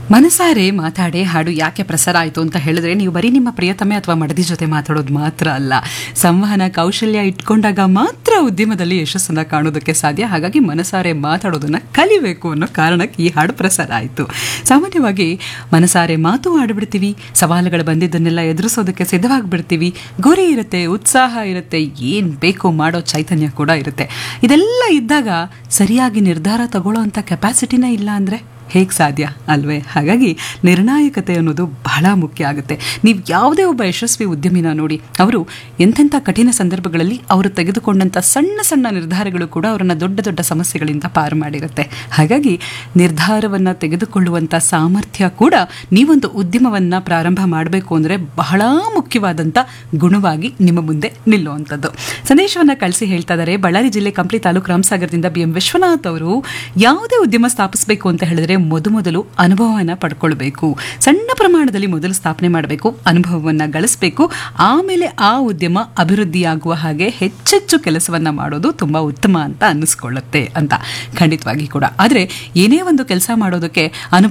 ಮನಸಾರೆ ಮಾತಾಡೆ ಹಾಡು ಯಾಕೆ ಪ್ರಸಾರ ಆಯಿತು ಅಂತ ಹೇಳಿದ್ರೆ, ನೀವು ಬರೀ ನಿಮ್ಮ ಪ್ರಿಯತಮೆ ಅಥವಾ ಮಡದಿ ಜೊತೆ ಮಾತಾಡೋದು ಮಾತ್ರ ಅಲ್ಲ, ಸಂವಹನ ಕೌಶಲ್ಯ ಇಟ್ಕೊಂಡಾಗ ಮಾತ್ರ ಉದ್ಯಮದಲ್ಲಿ ಯಶಸ್ಸನ್ನು ಕಾಣೋದಕ್ಕೆ ಸಾಧ್ಯ. ಹಾಗಾಗಿ ಮನಸಾರೆ ಮಾತಾಡೋದನ್ನು ಕಲಿಬೇಕು ಅನ್ನೋ ಕಾರಣಕ್ಕೆ ಈ ಹಾಡು ಪ್ರಸಾರ ಆಯಿತು. ಸಾಮಾನ್ಯವಾಗಿ ಮನಸಾರೆ ಮಾತು ಆಡ್ಬಿಡ್ತೀವಿ, ಸವಾಲುಗಳು ಬಂದಿದ್ದನ್ನೆಲ್ಲ ಎದುರಿಸೋದಕ್ಕೆ ಸಿದ್ಧವಾಗಿಬಿಡ್ತೀವಿ, ಗುರಿ ಇರುತ್ತೆ, ಉತ್ಸಾಹ ಇರುತ್ತೆ, ಏನು ಬೇಕು ಮಾಡೋ ಚೈತನ್ಯ ಕೂಡ ಇರುತ್ತೆ. ಇದೆಲ್ಲ ಇದ್ದಾಗ ಸರಿಯಾಗಿ ನಿರ್ಧಾರ ತಗೊಳ್ಳೋ ಅಂಥ ಕೆಪಾಸಿಟಿನೇ ಇಲ್ಲ ಅಂದರೆ ಹೇಗೆ ಸಾಧ್ಯ ಅಲ್ವೇ? ಹಾಗಾಗಿ ನಿರ್ಣಾಯಕತೆ ಅನ್ನೋದು ಬಹಳ ಮುಖ್ಯ ಆಗುತ್ತೆ. ನೀವು ಯಾವುದೇ ಒಬ್ಬ ಯಶಸ್ವಿ ಉದ್ಯಮಿನ ನೋಡಿ, ಅವರು ಎಂತೆಂಥ ಕಠಿಣ ಸಂದರ್ಭಗಳಲ್ಲಿ ಅವರು ತೆಗೆದುಕೊಂಡಂಥ ಸಣ್ಣ ಸಣ್ಣ ನಿರ್ಧಾರಗಳು ಕೂಡ ಅವರನ್ನು ದೊಡ್ಡ ದೊಡ್ಡ ಸಮಸ್ಯೆಗಳಿಂದ ಪಾರು ಮಾಡಿರುತ್ತೆ. ಹಾಗಾಗಿ ನಿರ್ಧಾರವನ್ನು ತೆಗೆದುಕೊಳ್ಳುವಂಥ ಸಾಮರ್ಥ್ಯ ಕೂಡ ನೀವೊಂದು ಉದ್ಯಮವನ್ನು ಪ್ರಾರಂಭ ಮಾಡಬೇಕು ಅಂದರೆ ಬಹಳ ಮುಖ್ಯವಾದಂಥ ಗುಣವಾಗಿ ನಿಮ್ಮ ಮುಂದೆ ನಿಲ್ಲುವಂಥದ್ದು. ಸಂದೇಶವನ್ನು ಕಳಿಸಿ ಹೇಳ್ತಾ ಇದ್ದಾರೆ, ಬಳ್ಳಾರಿ ಜಿಲ್ಲೆ ಕಂಪ್ಲಿ ತಾಲೂಕು ರಾಮಸಾಗರದಿಂದ BM ವಿಶ್ವನಾಥ್ ಅವರು, ಯಾವುದೇ ಉದ್ಯಮ ಸ್ಥಾಪಿಸಬೇಕು ಅಂತ ಹೇಳಿದ್ರೆ ಮೊದಲು ಅನುಭವವನ್ನು ಪಡ್ಕೊಳ್ಬೇಕು. ಸಣ್ಣ ಪ್ರಮಾಣದಲ್ಲಿ ಮೊದಲು ಸ್ಥಾಪನೆ ಮಾಡಬೇಕು, ಅನುಭವವನ್ನು ಗಳಿಸಬೇಕು, ಆಮೇಲೆ ಆ ಉದ್ಯಮ ಅಭಿವೃದ್ಧಿಯಾಗುವ ಹಾಗೆ ಹೆಚ್ಚೆಚ್ಚು ಕೆಲಸವನ್ನ ಮಾಡೋದು ತುಂಬಾ ಉತ್ತಮ ಅಂತ ಅನ್ನಿಸ್ಕೊಳ್ಳುತ್ತೆ ಅಂತ. ಖಂಡಿತವಾಗಿ ಕೂಡ. ಆದರೆ ಏನೇ ಒಂದು ಕೆಲಸ ಮಾಡೋದಕ್ಕೆ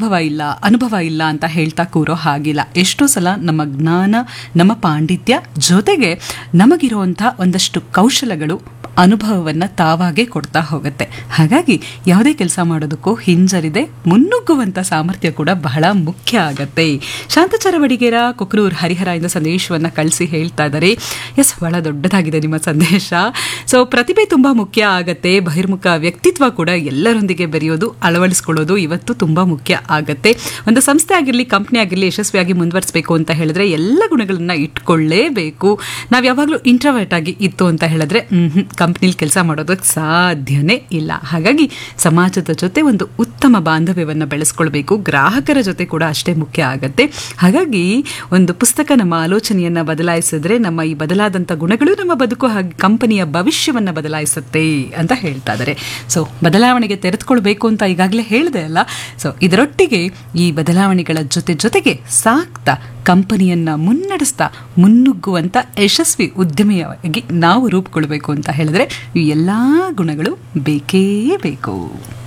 ಅನುಭವ ಇಲ್ಲ ಅಂತ ಹೇಳ್ತಾ ಕೂರೋ ಹಾಗಿಲ್ಲ. ಎಷ್ಟೋ ಸಲ ನಮ್ಮ ಜ್ಞಾನ, ನಮ್ಮ ಪಾಂಡಿತ್ಯ ಜೊತೆಗೆ ನಮಗಿರುವಂಥ ಒಂದಷ್ಟು ಕೌಶಲಗಳು ಅನುಭವವನ್ನು ತಾವಾಗೇ ಕೊಡ್ತಾ ಹೋಗುತ್ತೆ. ಹಾಗಾಗಿ ಯಾವುದೇ ಕೆಲಸ ಮಾಡೋದಕ್ಕೂ ಹಿಂಜರಿದೆ ಮುನ್ನುಗ್ಗುವಂಥ ಸಾಮರ್ಥ್ಯ ಕೂಡ ಬಹಳ ಮುಖ್ಯ ಆಗತ್ತೆ. ಶಾಂತಚಾರ ವಡಿಗೇರ ಕೊಕ್ರೂರ್ ಹರಿಹರದಿಂದ ಸಂದೇಶವನ್ನು ಕಳಿಸಿ ಹೇಳ್ತಾ ಇದ್ದಾರೆ, ಎಸ್, ಬಹಳ ದೊಡ್ಡದಾಗಿದೆ ನಿಮ್ಮ ಸಂದೇಶ. ಸೊ ಪ್ರತಿಭೆ ತುಂಬ ಮುಖ್ಯ ಆಗತ್ತೆ, ಬಹಿರ್ಮುಖ ವ್ಯಕ್ತಿತ್ವ ಕೂಡ ಎಲ್ಲರೊಂದಿಗೆ ಬೆರೆಯೋದು, ಅಳವಡಿಸ್ಕೊಳ್ಳೋದು ಇವತ್ತು ತುಂಬ ಮುಖ್ಯ ಆಗತ್ತೆ. ಒಂದು ಸಂಸ್ಥೆ ಆಗಿರಲಿ, ಕಂಪ್ನಿ ಆಗಿರಲಿ ಯಶಸ್ವಿಯಾಗಿ ಮುಂದುವರಿಸಬೇಕು ಅಂತ ಹೇಳಿದ್ರೆ ಎಲ್ಲ ಗುಣಗಳನ್ನು ಇಟ್ಕೊಳ್ಳೇಬೇಕು. ನಾವು ಯಾವಾಗಲೂ ಇಂಟ್ರವರ್ಟ್ ಆಗಿ ಇತ್ತು ಅಂತ ಹೇಳಿದ್ರೆ ಕಂಪ್ನಿಲಿ ಕೆಲಸ ಮಾಡೋದಕ್ಕೆ ಸಾಧ್ಯನೇ ಇಲ್ಲ. ಹಾಗಾಗಿ ಸಮಾಜದ ಜೊತೆ ಒಂದು ಉತ್ತಮ ಬಾಂಧವ್ಯವನ್ನು ಬೆಳೆಸ್ಕೊಳ್ಬೇಕು, ಗ್ರಾಹಕರ ಜೊತೆ ಕೂಡ ಅಷ್ಟೇ ಮುಖ್ಯ ಆಗತ್ತೆ. ಹಾಗಾಗಿ ಒಂದು ಪುಸ್ತಕ ನಮ್ಮ ಆಲೋಚನೆಯನ್ನು ಬದಲಾಯಿಸಿದ್ರೆ ನಮ್ಮ ಈ ಬದಲಾದಂಥ ಗುಣಗಳು ನಮ್ಮ ಬದುಕು ಹಾಗೆ ಕಂಪನಿಯ ಭವಿಷ್ಯವನ್ನು ಬದಲಾಯಿಸುತ್ತೆ ಅಂತ ಹೇಳ್ತಾ ಇದ್ದಾರೆ. ಸೊ ಬದಲಾವಣೆಗೆ ತೆರೆದುಕೊಳ್ಬೇಕು ಅಂತ ಈಗಾಗಲೇ ಹೇಳಿದೆ ಅಲ್ಲ. ಸೊ ಇದರೊಟ್ಟಿಗೆ ಈ ಬದಲಾವಣೆಗಳ ಜೊತೆಗೆ ಸಾಕ್ತಾ ಕಂಪನಿಯನ್ನ ಮುನ್ನುಗ್ಗುವಂಥ ಯಶಸ್ವಿ ಉದ್ಯಮಿಯಾಗಿ ನಾವು ರೂಪುಗೊಳ್ಳಬೇಕು ಅಂತ ಹೇಳಿದ್ರೆ ಈ ಎಲ್ಲ ಗುಣಗಳು ಬೇಕೇ ಬೇಕು.